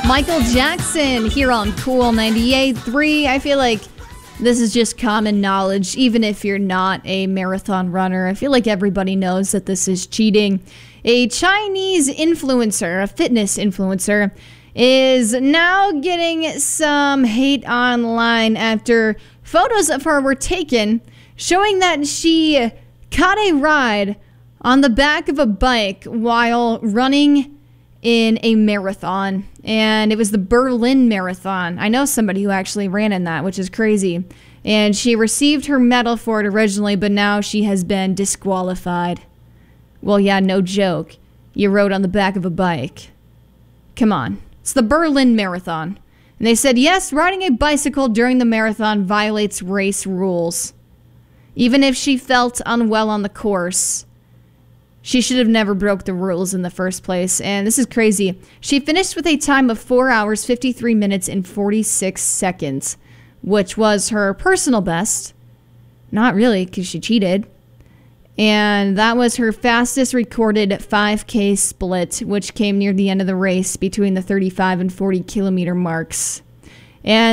Michael Jackson here on Cool 98.3. I feel like this is just common knowledge, even if you're not a marathon runner. I feel like everybody knows that this is cheating. A Chinese influencer, a fitness influencer, is now getting some hate online after photos of her were taken showing that she caught a ride on the back of a bike while running in a marathon, and it was the Berlin Marathon. I know somebody who actually ran in that, which is crazy. And she received her medal for it originally, but now she has been disqualified. Well, yeah, no joke. You rode on the back of a bike. Come on. It's the Berlin Marathon. And they said, yes, riding a bicycle during the marathon violates race rules. Even if she felt unwell on the course, she should have never broke the rules in the first place. And this is crazy. She finished with a time of 4 hours, 53 minutes, and 46 seconds, which was her personal best. Not really, because she cheated. And that was her fastest recorded 5K split, which came near the end of the race between the 35 and 40 kilometer marks. And